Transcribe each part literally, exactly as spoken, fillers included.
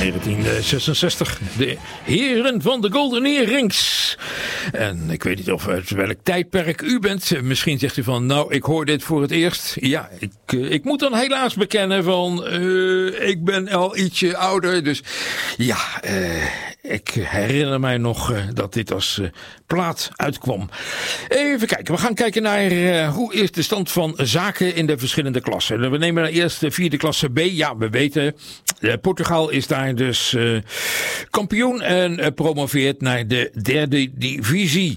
negentien zesenzestig. De heren van de Golden Earrings. En ik weet niet of uit welk tijdperk u bent. Misschien zegt u van, nou, ik hoor dit voor het eerst. Ja, ik, uh, ik moet dan helaas bekennen van, uh, ik ben al ietsje ouder. Dus ja, uh, ik herinner mij nog uh, dat dit als uh, plaat uitkwam. Even kijken, we gaan kijken naar uh, hoe is de stand van zaken in de verschillende klassen. We nemen eerst de vierde klasse B. Ja, we weten, uh, Portugal is daar dus uh, kampioen en uh, promoveert naar de derde divisie.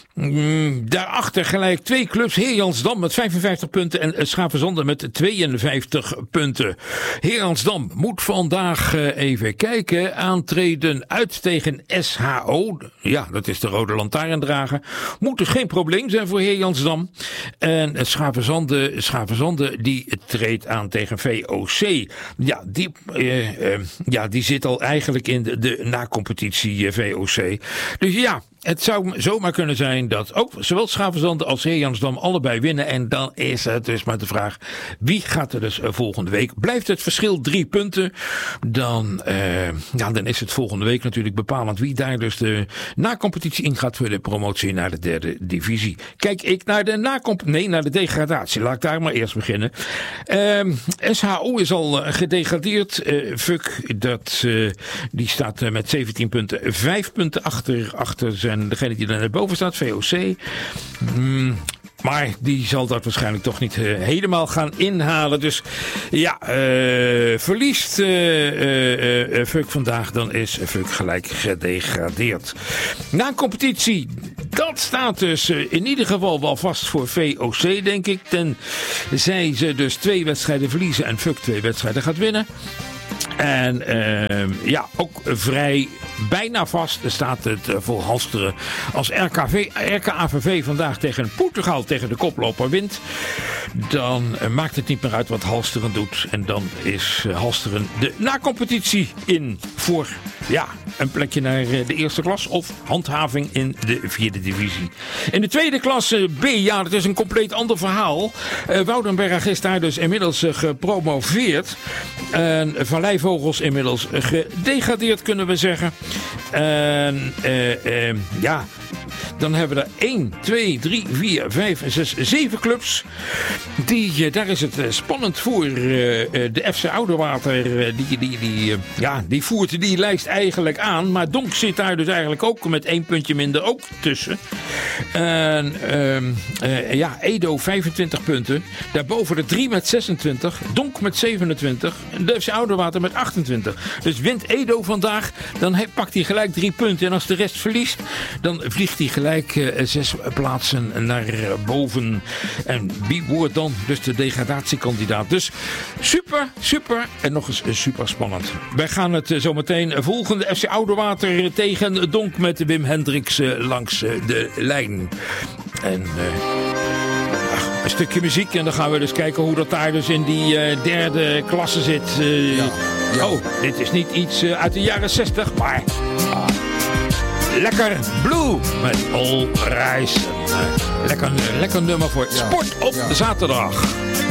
Mm, daarachter gelijk twee clubs. Heerjansdam met vijfenvijftig punten en Schavenzande met tweeënvijftig punten. Heerjansdam moet vandaag uh, even kijken. Aantreden uit tegen S H O. Ja, dat is de rode lantaarndrager. Moet dus geen probleem zijn voor Heerjansdam. En Schavenzande, Schavenzande die treedt aan tegen V O C. Ja, die, uh, uh, ja, die zit al eigenlijk in de, de na-competitie uh, V O C. Dus ja, het zou zomaar kunnen zijn dat ook zowel Schavenzande als Heerjansdam allebei winnen. En dan is het dus maar de vraag, wie gaat er dus volgende week? Blijft het verschil drie punten? Dan, uh, ja, dan is het volgende week natuurlijk bepalend wie daar dus de na-competitie ingaat voor de promotie naar de derde divisie. Kijk ik naar de na-comp- nee, naar de degradatie. Laat ik daar maar eerst beginnen. Uh, S H O is al uh, gedegradeerd. Uh, F U C, dat, uh, die staat uh, met zeventien punten, vijf punten achter, achter zijn. En degene die er net boven staat, V O C. Mm, maar die zal dat waarschijnlijk toch niet uh, helemaal gaan inhalen. Dus ja, uh, verliest uh, uh, uh, F U C vandaag, dan is F U C gelijk gedegradeerd. Na een competitie, dat staat dus uh, in ieder geval wel vast voor V O C, denk ik. Tenzij ze dus twee wedstrijden verliezen en F U C twee wedstrijden gaat winnen. En uh, ja, ook vrij bijna vast staat het uh, voor Halsteren. Als R K V, R K A V V vandaag tegen Portugal tegen de koploper wint, dan uh, maakt het niet meer uit wat Halsteren doet. En dan is uh, Halsteren de na-competitie in voor ja, een plekje naar uh, de eerste klas of handhaving in de vierde divisie. In de tweede klasse B, ja, dat is een compleet ander verhaal. Uh, Woudenberg is daar dus inmiddels uh, gepromoveerd. En Valleivogels inmiddels gedegradeerd, kunnen we zeggen. En uh, uh, ja, dan hebben we er één, twee, drie, vier, vijf, zes, zeven clubs. Die, uh, daar is het uh, spannend voor. Uh, uh, de F C Oudewater, uh, die, die, die, uh, ja, die voert die lijst eigenlijk aan. Maar Donk zit daar dus eigenlijk ook met één puntje minder ook tussen. En uh, uh, ja, Edo vijfentwintig punten. Daarboven de drie met zesentwintig. Donk met zevenentwintig. De F C Oudewater met achtentwintig. Dus wint Edo vandaag, dan he, pakt hij gelijk drie punten. En als de rest verliest, dan vliegt hij gelijk uh, zes plaatsen naar uh, boven. En wie wordt dan dus de degradatiekandidaat? Dus super, super en nog eens uh, super spannend. Wij gaan het uh, zometeen volgen. De F C Oudewater tegen Donk met Wim Hendricks uh, langs uh, de lijn. En uh, ach, een stukje muziek en dan gaan we dus kijken hoe dat daar dus in die uh, derde klasse zit. Uh, ja, ja. Oh, dit is niet iets uh, uit de jaren zestig, maar ah, lekker Blue met All Rise. Uh, lekker, lekker nummer voor ja, sport op ja. zaterdag.